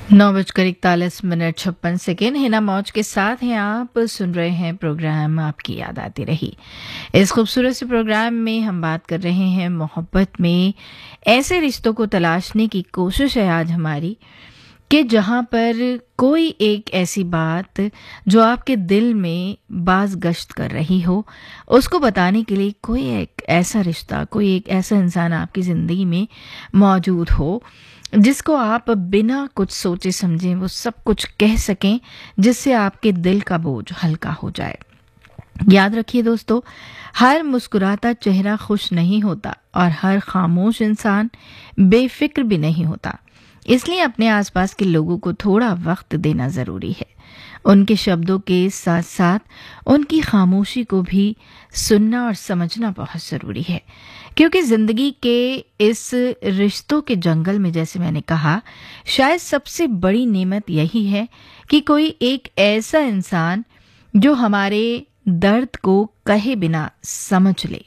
9:41 हिना मौज के साथ हैं। आप सुन रहे हैं प्रोग्राम आपकी याद आती रही। इस खूबसूरत से प्रोग्राम में हम बात कर रहे हैं मोहब्बत में ऐसे रिश्तों को तलाशने की कोशिश है आज हमारी कि जहाँ पर कोई एक ऐसी बात जो आपके दिल में बाज गश्त कर रही हो, उसको बताने के लिए कोई एक ऐसा रिश्ता, कोई एक ऐसा इंसान आपकी ज़िंदगी में मौजूद हो जिसको आप बिना कुछ सोचे समझे वो सब कुछ कह सकें, जिससे आपके दिल का बोझ हल्का हो जाए। याद रखिए दोस्तों, हर मुस्कुराता चेहरा खुश नहीं होता और हर खामोश इंसान बेफिक्र भी नहीं होता। इसलिए अपने आसपास के लोगों को थोड़ा वक्त देना ज़रूरी है। उनके शब्दों के साथ साथ उनकी खामोशी को भी सुनना और समझना बहुत ज़रूरी है, क्योंकि ज़िंदगी के इस रिश्तों के जंगल में, जैसे मैंने कहा, शायद सबसे बड़ी नेमत यही है कि कोई एक ऐसा इंसान जो हमारे दर्द को कहे बिना समझ ले।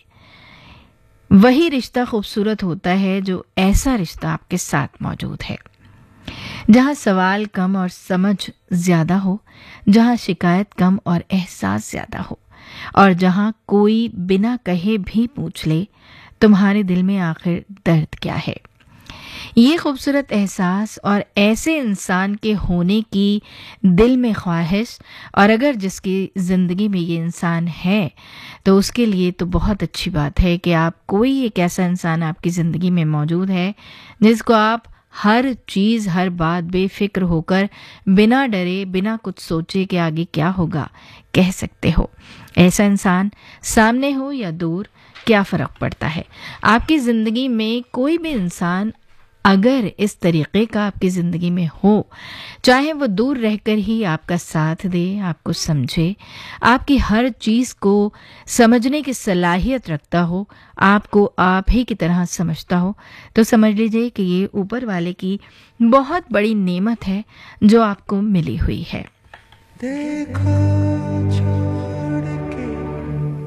वही रिश्ता खूबसूरत होता है जो ऐसा रिश्ता आपके साथ मौजूद है, जहाँ सवाल कम और समझ ज़्यादा हो, जहाँ शिकायत कम और एहसास ज़्यादा हो, और जहाँ कोई बिना कहे भी पूछ ले तुम्हारे दिल में आखिर दर्द क्या है। ये खूबसूरत एहसास और ऐसे इंसान के होने की दिल में ख्वाहिश, और अगर जिसकी ज़िंदगी में ये इंसान है तो उसके लिए तो बहुत अच्छी बात है कि आप कोई एक ऐसा इंसान आपकी ज़िंदगी में मौजूद है जिसको आप हर चीज़, हर बात बेफिक्र होकर, बिना डरे, बिना कुछ सोचे कि आगे क्या होगा, कह सकते हो। ऐसा इंसान सामने हो या दूर, क्या फ़र्क पड़ता है। आपकी ज़िंदगी में कोई भी इंसान अगर इस तरीके का आपकी ज़िंदगी में हो, चाहे वो दूर रहकर ही आपका साथ दे, आपको समझे, आपकी हर चीज़ को समझने की सलाहियत रखता हो, आपको आप ही की तरह समझता हो, तो समझ लीजिए कि ये ऊपर वाले की बहुत बड़ी नेमत है जो आपको मिली हुई है। देखो